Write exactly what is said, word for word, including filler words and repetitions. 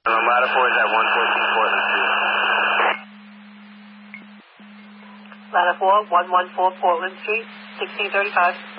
Uh, Matterport is at one fourteen Portland Street. Ladder four, one one four Portland Street, sixteen thirty-five.